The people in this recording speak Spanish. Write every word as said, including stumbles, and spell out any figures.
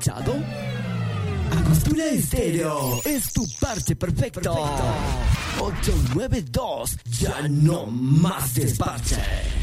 escuchado? Angostura Estéreo es tu parche perfecto. perfecto. ocho nueve dos, ya no más desparche.